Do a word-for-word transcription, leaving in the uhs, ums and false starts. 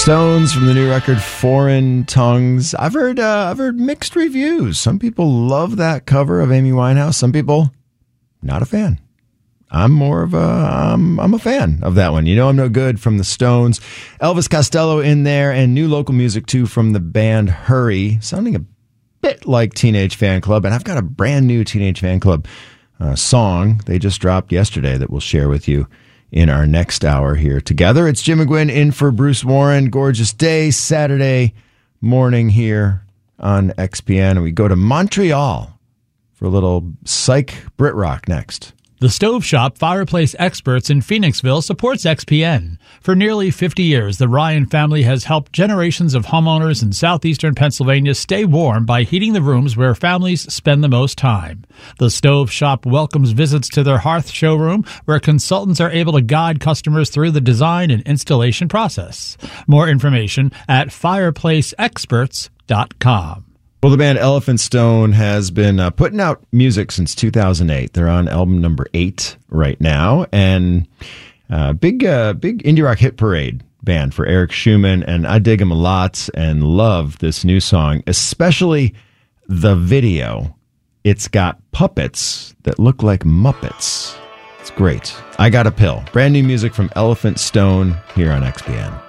Stones from the new record Foreign Tongues. I've heard uh, I've heard mixed reviews. Some people love that cover of Amy Winehouse. Some people not a fan. I'm more of a I'm, I'm a fan of that one. You Know I'm No Good from the Stones. Elvis Costello in there, and new local music too from the band Hurry, sounding a bit like Teenage Fan Club. And I've got a brand new Teenage Fan Club uh, song they just dropped yesterday that we'll share with you in our next hour here together. It's Jim McGuinn in for Bruce Warren. Gorgeous day, Saturday morning here on X P N. And we go to Montreal for a little psych Brit rock next. The Stove Shop Fireplace Experts in Phoenixville supports X P N. For nearly fifty years, the Ryan family has helped generations of homeowners in southeastern Pennsylvania stay warm by heating the rooms where families spend the most time. The Stove Shop welcomes visits to their hearth showroom, where consultants are able to guide customers through the design and installation process. More information at fireplace experts dot com. Well, the band Elephant Stone has been uh, putting out music since two thousand eight. They're on album number eight right now, and uh, big, uh, big indie rock hit parade band for Eric Schumann, and I dig him a lot and love this new song, especially the video. It's got puppets that look like Muppets. It's great. I Got a Pill. Brand new music from Elephant Stone here on X P N.